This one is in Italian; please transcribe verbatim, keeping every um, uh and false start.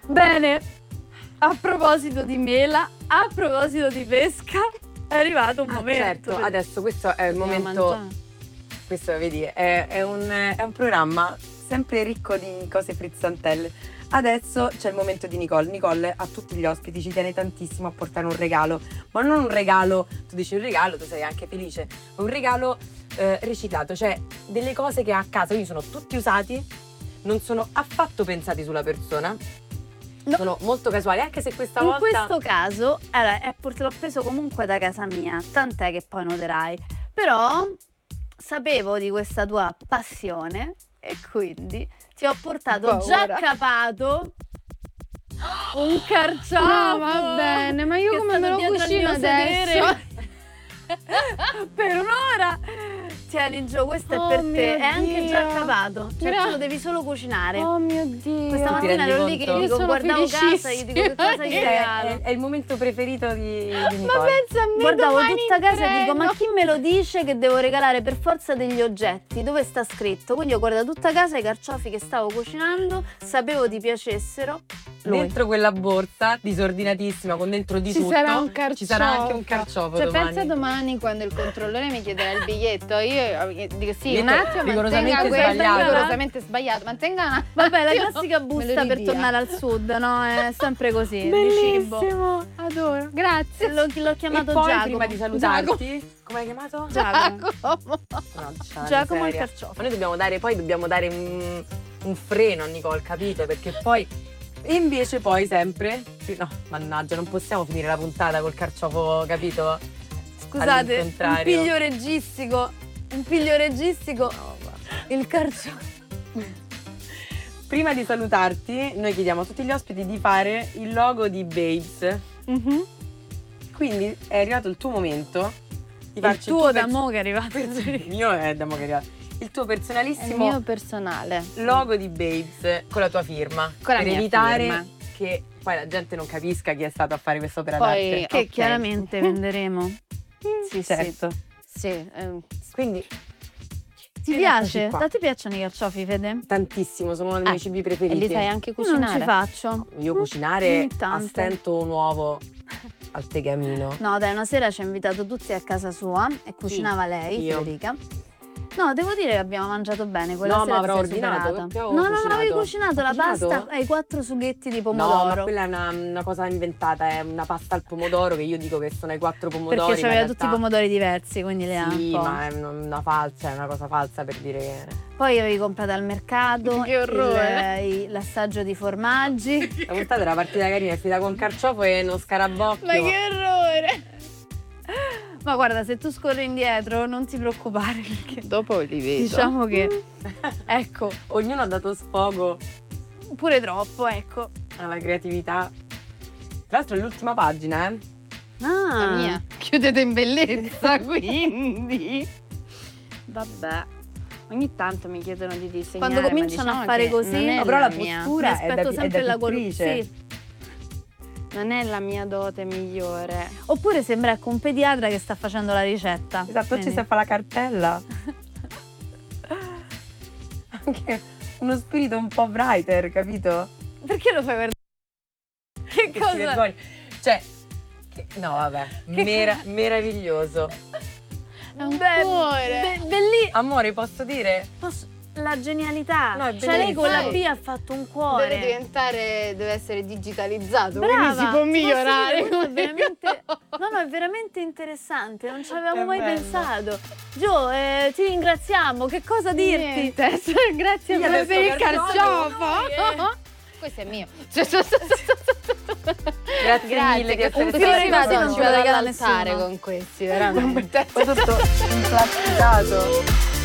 Bene, a proposito di mela, a proposito di pesca, è arrivato un Ah, momento. certo, per- adesso questo è il Dobbiamo momento. mangiare. Questo vedi, è, è un, è un programma sempre ricco di cose frizzantelle. Adesso c'è il momento di Nicole. Nicole a tutti gli ospiti ci tiene tantissimo a portare un regalo, ma non un regalo, tu dici un regalo, tu sei anche felice, un regalo eh, riciclato, cioè delle cose che ha a casa, quindi sono tutti usati, non sono affatto pensati sulla persona, No. sono molto casuali, anche se questa In volta... questo caso, allora, è pur- l'ho preso comunque da casa mia, tant'è che poi noterai. Però sapevo di questa tua passione e quindi ti ho portato già Paura. capato un carciofo. No, va bene, ma io che è come me stato lo dietro al cucino mio sedere adesso? per un'ora. Tieni Gio, questo Oh è per mio te, è anche già Dio. capato, cioè Gra- tu lo devi solo cucinare. Oh mio Dio. Questa Ti mattina rendi ero lì che conto? gli Io dico, sono guardavo casa, gli dico che cosa gli felicissima. È, regalo. è- è il momento preferito di, di Ma Nicole. pensa a me, Guardavo domani tutta in casa e dico, ma treno. chi me lo dice che devo regalare per forza degli oggetti? Dove sta scritto? Quindi ho guardato tutta casa i carciofi che stavo cucinando, sapevo ti piacessero. Lui. Dentro quella borsa disordinatissima con dentro di Ci tutto sarà un carciofo. ci sarà anche un carciofo Cioè domani. pensa domani quando il controllore mi chiederà il biglietto, io eh, dico sì, Detto un attimo, rigorosamente mantenga questo, sbagliato. rigorosamente sbagliato, mantenga un attimo. Vabbè, la Me classica lo busta per ridia. tornare al sud, no? È sempre così, di cibo. Bellissimo, adoro, grazie. L'ho, l'ho chiamato e poi Giacomo. prima di salutarti, come hai chiamato? Giacomo. Giacomo. No, c'è la Giacomo il miseria. carciofo. Ma noi dobbiamo dare, poi dobbiamo dare un, un freno a Nicole, capito? Perché poi e invece poi sempre no, mannaggia, non possiamo finire la puntata col carciofo, capito? Scusate, un All'incontrario. piglio reggistico, un piglio reggistico, No, guarda. il carciofo. Prima di salutarti, noi chiediamo a tutti gli ospiti di fare il logo di Babes. Mhm. Quindi è arrivato il tuo momento di Il farci tuo il da pers- mo' che è arrivato. il mio è da mo' che arriva. Il tuo È il personalissimo mio personale. logo di Babes con la tua firma. Con la per mia evitare firma. che poi la gente non capisca chi è stato a fare questa opera Poi- d'arte. Che Ok. chiaramente venderemo. Sì, Certo. Sì, eh, Quindi Ti Ed piace? eccoci qua. A te piacciono i carciofi, Fede? tantissimo, sono uno dei miei Eh, cibi e preferiti. li sai anche Io non cucinare. ci faccio. Io Mm, cucinare ogni tanto. a stento un uovo al tegamino. No, dai, una sera ci ha invitato tutti a casa sua e cucinava lei, io. Federica. No, devo dire che abbiamo mangiato bene. Quella No, sera ma avrò ti sei ordinato, superata. che avevo No, no, no, cucinato. avevi cucinato la Cucinato? pasta ai quattro sughetti di No, pomodoro. ma quella è una, una cosa inventata, è una pasta al pomodoro che io dico che sono ai quattro pomodori. Perché ma in c'aveva realtà- tutti i pomodori diversi, quindi le ha Sì, un po'. ma è una, una falsa, è una cosa falsa per dire che... Poi avevi comprato al mercato Che orrore. il- il- l'assaggio di formaggi. La puntata era partita carina, è finita con carciofo e uno scarabocchio. Ma che orrore! Ma guarda, se tu scorri indietro non ti preoccupare perché Dopo li vedo. diciamo che ecco, Ognuno ha dato sfogo pure troppo, ecco. alla creatività. Tra l'altro è l'ultima pagina, eh? Ah, La mia. Chiudete in bellezza, quindi. vabbè. Ogni tanto mi chiedono di disegnare. Quando ma cominciano diciamo a fare che così- non è No, però la mia- postura Mi è da, aspetto è sempre da la cor- pittrice. sì. non è la mia dote migliore. Oppure sembra ecco un pediatra che sta facendo la ricetta. Esatto, ci Vedi? si fa la cartella. Anche uno spirito un po' writer, capito? Perché lo fai guardare? Che Che si cosa? vergogna. Cioè, che- no vabbè, mera- meraviglioso. È un Beh, cuore. be- belli- Amore, posso dire? posso- La genialità. No, è cioè lei con la bellissimo. B ha fatto un Deve cuore. diventare, deve essere digitalizzato, Brava. quindi si può Ti posso migliorare. dire, questo è veramente, no, no, è veramente interessante, non ci avevamo È mai bello. pensato. Gio, eh, ti ringraziamo, che cosa dirti? Niente, grazie Io per, adesso per il carciofo, carciofo. noi, Questo è mio. Grazie, mille di essere un fiore stata così fiore non non ce ce lo lo regala regala nessuno. con questi, veramente. Poi tutto implasticato.